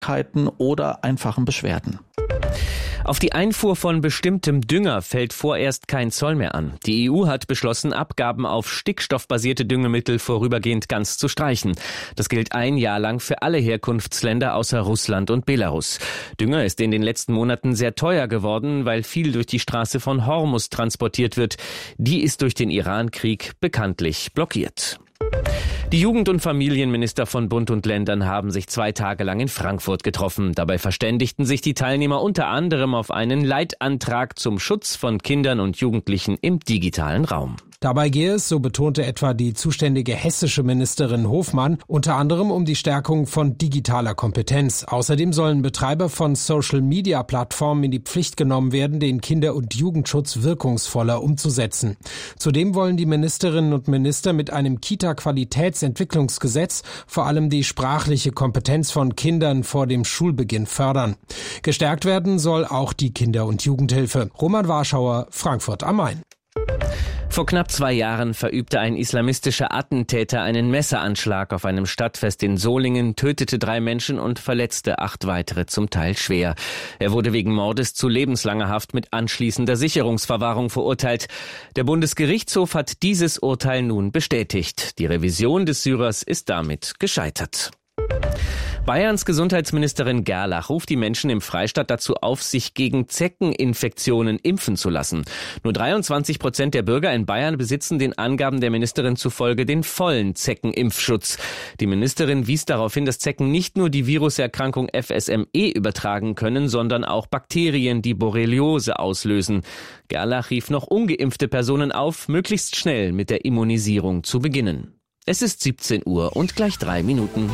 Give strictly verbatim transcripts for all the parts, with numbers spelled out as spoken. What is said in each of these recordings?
oder einfachen Beschwerden. Auf die Einfuhr von bestimmtem Dünger fällt vorerst kein Zoll mehr an. Die E U hat beschlossen, Abgaben auf stickstoffbasierte Düngemittel vorübergehend ganz zu streichen. Das gilt ein Jahr lang für alle Herkunftsländer außer Russland und Belarus. Dünger ist in den letzten Monaten sehr teuer geworden, weil viel durch die Straße von Hormuz transportiert wird. Die ist durch den Iran-Krieg bekanntlich blockiert. Die Jugend- und Familienminister von Bund und Ländern haben sich zwei Tage lang in Frankfurt getroffen. Dabei verständigten sich die Teilnehmer unter anderem auf einen Leitantrag zum Schutz von Kindern und Jugendlichen im digitalen Raum. Dabei gehe es, so betonte etwa die zuständige hessische Ministerin Hofmann, unter anderem um die Stärkung von digitaler Kompetenz. Außerdem sollen Betreiber von Social-Media-Plattformen in die Pflicht genommen werden, den Kinder- und Jugendschutz wirkungsvoller umzusetzen. Zudem wollen die Ministerinnen und Minister mit einem Kita-Qualitätsentwicklungsgesetz vor allem die sprachliche Kompetenz von Kindern vor dem Schulbeginn fördern. Gestärkt werden soll auch die Kinder- und Jugendhilfe. Roman Warschauer, Frankfurt am Main. Vor knapp zwei Jahren verübte ein islamistischer Attentäter einen Messeranschlag auf einem Stadtfest in Solingen, tötete drei Menschen und verletzte acht weitere zum Teil schwer. Er wurde wegen Mordes zu lebenslanger Haft mit anschließender Sicherungsverwahrung verurteilt. Der Bundesgerichtshof hat dieses Urteil nun bestätigt. Die Revision des Syrers ist damit gescheitert. Bayerns Gesundheitsministerin Gerlach ruft die Menschen im Freistaat dazu auf, sich gegen Zeckeninfektionen impfen zu lassen. Nur dreiundzwanzig Prozent der Bürger in Bayern besitzen den Angaben der Ministerin zufolge den vollen Zeckenimpfschutz. Die Ministerin wies darauf hin, dass Zecken nicht nur die Viruserkrankung F S M E übertragen können, sondern auch Bakterien, die Borreliose auslösen. Gerlach rief noch ungeimpfte Personen auf, möglichst schnell mit der Immunisierung zu beginnen. Es ist siebzehn Uhr und gleich drei Minuten.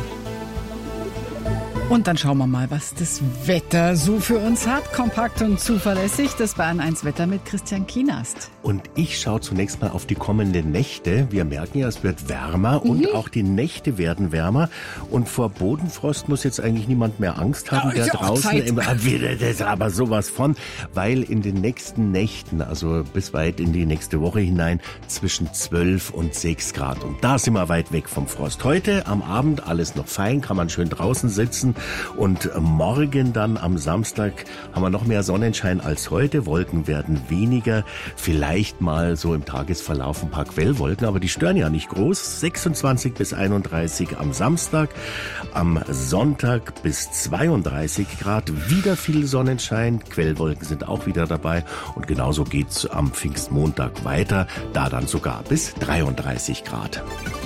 Und dann schauen wir mal, was das Wetter so für uns hat. Kompakt und zuverlässig. Das Bayern eins Wetter mit Christian Kienast. Und ich schaue zunächst mal auf die kommenden Nächte. Wir merken ja, es wird wärmer mhm. und auch die Nächte werden wärmer. Und vor Bodenfrost muss jetzt eigentlich niemand mehr Angst haben, ja, der draußen im, das aber sowas von, weil in den nächsten Nächten, also bis weit in die nächste Woche hinein, zwischen zwölf und sechs Grad. Und da sind wir weit weg vom Frost. Heute am Abend alles noch fein, kann man schön draußen sitzen. Und morgen dann am Samstag haben wir noch mehr Sonnenschein als heute. Wolken werden weniger. Vielleicht mal so im Tagesverlauf ein paar Quellwolken, aber die stören ja nicht groß. sechsundzwanzig bis einunddreißig am Samstag. Am Sonntag bis zweiunddreißig Grad. Wieder viel Sonnenschein. Quellwolken sind auch wieder dabei. Und genauso geht's am Pfingstmontag weiter. Da dann sogar bis dreiunddreißig Grad.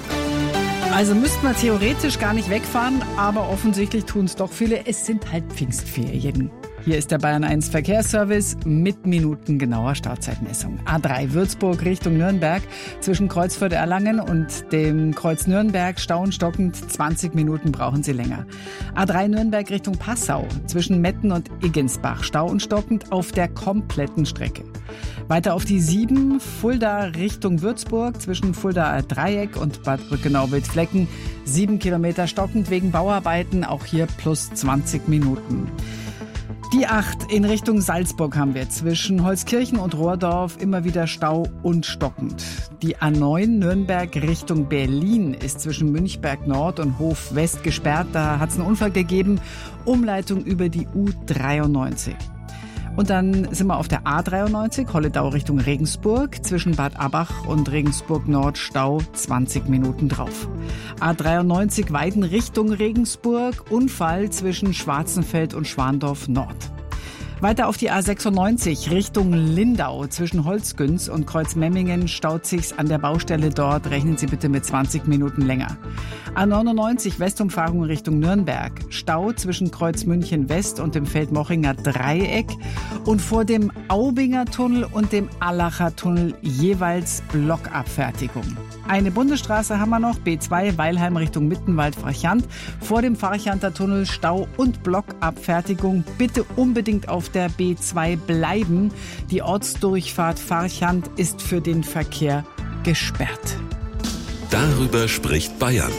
Also müsste man theoretisch gar nicht wegfahren, aber offensichtlich tun es doch viele. Es sind halt Pfingstferien. Hier ist der Bayern eins Verkehrsservice mit minutengenauer Startzeitmessung. A drei Würzburg Richtung Nürnberg zwischen Kreuzfurt-Erlangen und dem Kreuz Nürnberg Stau und stockend. zwanzig Minuten brauchen Sie länger. A drei Nürnberg Richtung Passau zwischen Metten und Iggensbach Stau und stockend auf der kompletten Strecke. Weiter auf die sieben Fulda Richtung Würzburg zwischen Fuldaer Dreieck und Bad Brückenau-Wildflecken. sieben Kilometer stockend wegen Bauarbeiten, auch hier plus zwanzig Minuten. Die acht in Richtung Salzburg haben wir zwischen Holzkirchen und Rohrdorf immer wieder Stau und stockend. Die A neun Nürnberg Richtung Berlin ist zwischen Münchberg Nord und Hof West gesperrt. Da hat es einen Unfall gegeben. Umleitung über die U dreiundneunzig. Und dann sind wir auf der A dreiundneunzig, Holledau Richtung Regensburg, zwischen Bad Abach und Regensburg Nord Stau, zwanzig Minuten drauf. A dreiundneunzig Weiden Richtung Regensburg, Unfall zwischen Schwarzenfeld und Schwandorf Nord. Weiter auf die A sechsundneunzig Richtung Lindau zwischen Holzgünz und Kreuzmemmingen staut sich's an der Baustelle dort. Rechnen Sie bitte mit zwanzig Minuten länger. A neunundneunzig Westumfahrung Richtung Nürnberg. Stau zwischen Kreuz München West und dem Feldmochinger Dreieck und vor dem Aubinger Tunnel und dem Allacher Tunnel jeweils Blockabfertigung. Eine Bundesstraße haben wir noch, B zwei Weilheim Richtung Mittenwald-Farchant. Vor dem Farchanter Tunnel Stau und Blockabfertigung. Bitte unbedingt auf der B zwei bleiben. Die Ortsdurchfahrt Farchant ist für den Verkehr gesperrt. Darüber spricht Bayern.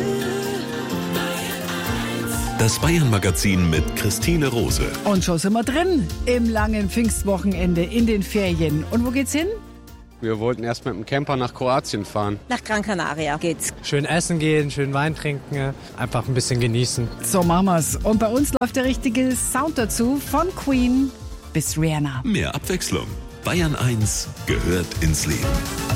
Das Bayern-Magazin mit Christine Rose. Und schon sind wir drin im langen Pfingstwochenende in den Ferien. Und wo geht's hin? Wir wollten erst mit dem Camper nach Kroatien fahren. Nach Gran Canaria geht's. Schön essen gehen, schön Wein trinken, einfach ein bisschen genießen. So machen wir's. Und bei uns läuft der richtige Sound dazu, von Queen bis Rihanna. Mehr Abwechslung. Bayern eins gehört ins Leben.